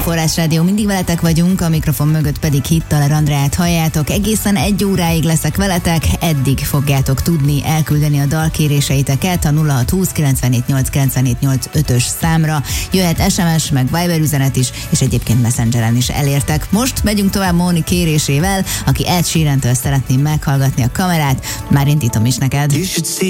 Forrás Rádió, mindig veletek vagyunk, a mikrofon mögött pedig Hittaler Andreát halljátok. Egészen 1 óráig leszek veletek, eddig fogjátok tudni elküldeni a dalkéréseiteket a 0620 948 948 5-ös számra. Jöhet SMS, meg Viber üzenet is, és egyébként Messengeren is elértek. Most megyünk tovább Móni kérésével, aki Ed Sheerantől szeretné meghallgatni a Kamerát. Már indítom is neked.